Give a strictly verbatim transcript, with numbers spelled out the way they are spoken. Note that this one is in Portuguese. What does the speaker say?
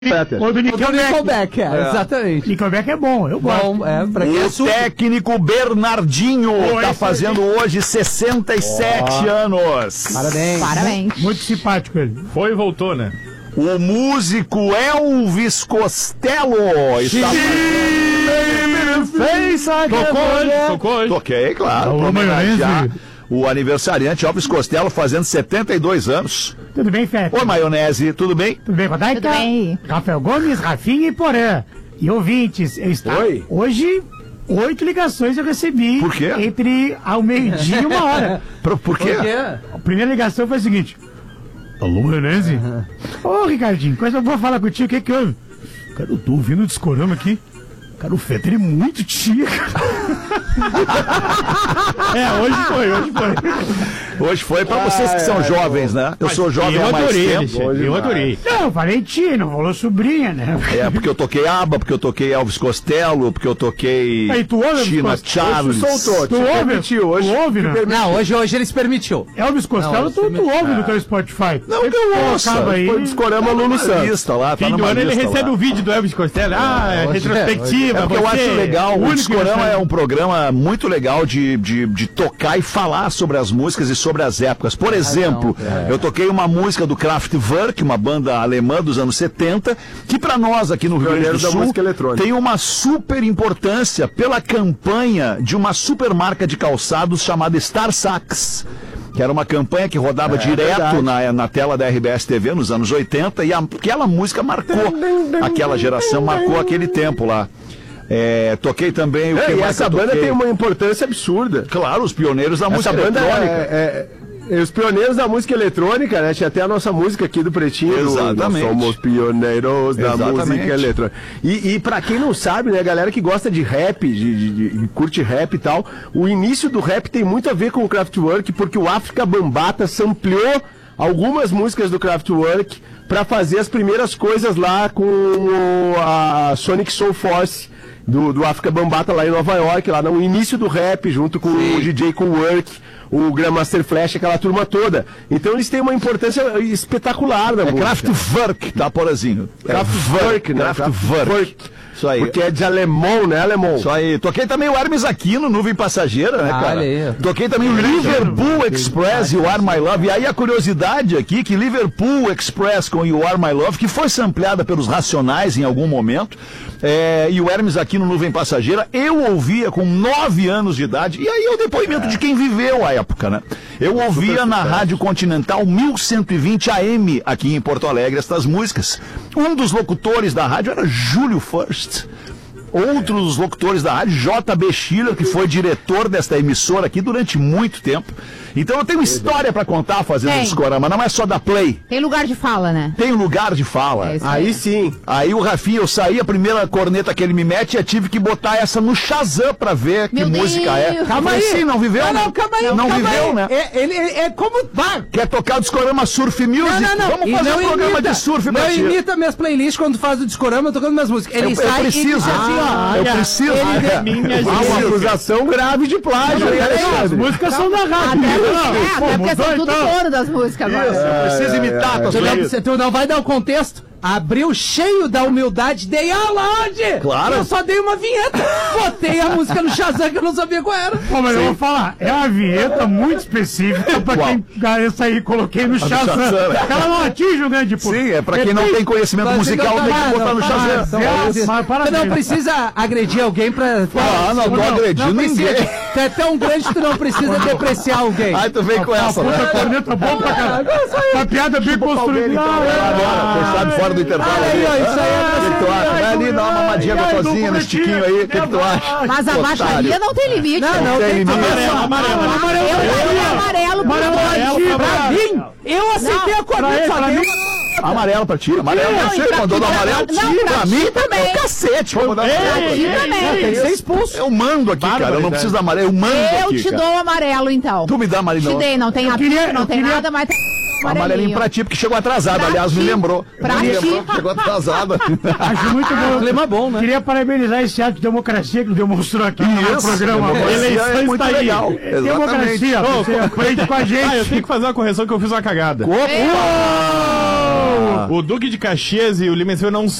Ou do Nickelback. Nickelback, é, é. Exatamente. Nickelback é bom, eu gosto. Bom, é, pra o é técnico Bernardinho oh, tá fazendo é... hoje sessenta e sete oh. anos. Parabéns. Parabéns. Muito simpático ele. Foi e voltou, né? O músico Elvis Costello está fez tocou hoje, tocou hoje. Toquei, claro. O aniversariante Elvis Costello fazendo setenta e dois anos. Tudo bem, Fete? Oi, Maionese, tudo bem? Tudo bem, Rodaica? Tudo bem. Rafael Gomes, Rafinha e Porã. E ouvintes, eu estava... Oi. Hoje, oito ligações eu recebi. Por quê? Entre ao meio-dia e uma hora. Por, por quê? Por quê? A primeira ligação foi a seguinte. Alô, Maionese? Ô, uhum. Ricardinho, coisa boa falar contigo, o que que houve? Cara, eu tô ouvindo o Discorama aqui. Cara, o Fetter é muito tia, cara. É, hoje foi, hoje foi. Hoje foi pra vocês que são ah, jovens, né? Eu sou jovem eu há mais adorei, tempo. Hoje eu adorei. Não, eu falei tia, não falou sobrinha, né? É, porque eu toquei ABBA, porque eu toquei Elvis Costello, porque eu toquei Aí, tu ouve, Tina Charles. Hoje soltou, tu ouve? Permitiu, hoje. Tu ouve, não? Não, hoje, hoje eles permitiu. Elvis Costello, não, tu, tu ouve no teu Spotify. Não, que eu ouço. Aí. Foi Discorama Lulu Santos. Lá, fim do ano ele recebe o vídeo do Elvis Costello. Ah, é, retrospectiva. É porque eu acho legal. O Discorama é um programa muito legal de, de, de tocar e falar sobre as músicas e sobre as épocas. Por exemplo, ah, não, é. eu toquei uma música do Kraftwerk, uma banda alemã dos anos setenta, que para nós aqui no Rio Grande do Sul tem uma super importância pela campanha de uma super marca de calçados chamada Star Sax, que era uma campanha que rodava é, direto na, na tela da R B S T V nos anos oitenta, e a, aquela música marcou aquela geração, marcou aquele tempo lá. É, toquei também o é, que e mais essa eu banda toquei. Tem uma importância absurda. Claro, os pioneiros da essa música banda eletrônica. É, é, é, os pioneiros da música eletrônica, né? Tinha até a nossa música aqui do Pretinho. Exatamente. Do, nós somos pioneiros da Exatamente. música eletrônica. E, e pra quem não sabe, né, galera que gosta de rap, de, de, de curte rap e tal, o início do rap tem muito a ver com o Kraftwerk, porque o África Bambata sampleou algumas músicas do Kraftwerk pra fazer as primeiras coisas lá com o, a Sonic Soul Force. Do, do África Bambata lá em Nova York, lá no início do rap, junto com Sim. o D J Coolwork, o Grandmaster Flash, aquela turma toda. Então eles têm uma importância espetacular na é música. Kraftwerk, tá, Porazinho? Kraftwerk, né? Kraftwerk. Isso aí. Porque é de alemão, né, alemão? Isso aí. Toquei também o Hermes Aquino, Nuvem Passageira, né, ah, cara? Aí. Toquei também o Liverpool Express e o Are My Love. E aí a curiosidade aqui, que Liverpool Express com You Are My Love, que foi sampleada pelos Racionais em algum momento, é, e o Hermes Aquino, Nuvem Passageira, eu ouvia com nove anos de idade, e aí é o depoimento é. de quem viveu a época, né? Eu ouvia na Rádio Continental mil cento e vinte A M aqui em Porto Alegre estas músicas. Um dos locutores da rádio era Júlio First. Outros locutores da rádio, J B Schiller, que foi diretor desta emissora aqui durante muito tempo. Então eu tenho história pra contar fazendo o Discorama, não é só da Play. Tem lugar de fala, né? Tem lugar de fala. É aí. aí sim. Aí o Rafinha, eu saí, a primeira corneta que ele me mete, eu tive que botar essa no Shazam pra ver Meu que Deus. música é. Calma aí. Sim, não viveu? Não, não, calma aí. Não calma viveu, aí. né? É, ele, ele, é como... Vai. Quer tocar o Discorama Surf Music? Não, não, não. Vamos E fazer não um programa imita, de surf pra Não ti. imita minhas playlists quando faz o Discorama tocando minhas músicas. Ele eu, sai eu preciso. e diz assim, ó. Ah, eu preciso. Ele é. minha ah, uma acusação grave de plágio. Não, não, as músicas são da rádio. Até, Não, é, pô, até porque são mudou, tudo então. coro das músicas agora. Isso, eu preciso imitar Tu não, tu não vai dar o contexto? Abriu cheio da humildade, dei aula onde? Claro. Eu só dei uma vinheta. Botei a música no Shazam que eu não sabia qual era. Pô, mas Sim. eu vou falar, é uma vinheta muito específica pra quem essa aí coloquei no Shazam. Ela não atinge o grande público. Sim, é pra quem não tem conhecimento Mas musical, tem que botar no Shazam. Tu não precisa agredir alguém pra... Ah, não tô agredindo ninguém. Tu é tão grande que tu não precisa depreciar alguém. Aí tu vem com essa, né? Corneta bom pra caralho. Uma piada bem construída. Quem sabe fora do intervalo. Aí, ó, isso aí é... O que tu acha? Vai ali dar uma mamadinha gostosinha nesse tiquinho aí. O que tu acha? Mas a baixaria não tem limite. Não, não tem limite. Amarelo, amarelo, amarelo. Amarelo pra mim. Eu aceitei a corneta, só dei uma... Amarelo pra ti, amarelo pra você, mandou do amarelo. Não, pra, pra mim também. É o cacete. Pra mandar também. Tem que ser expulso. Eu mando aqui, cara. Eu não preciso da amarelo. Eu mando aqui. Eu te dou o amarelo, então. Tu me dá amarelo. Te dei, não tem apito, não tem nada, mas... Amarelinho pra ti, porque chegou atrasado, pra aliás, ti. me lembrou. Pra me ti. lembrou, chegou atrasado. Acho muito bom. Clima bom, né? Queria parabenizar esse ato de democracia que demonstrou aqui no programa. Eleições é muito legal. É democracia, você aprende com a gente. Ah, eu tenho que fazer uma correção que eu fiz uma cagada. Opa! O Duque de Caxias e o Lima não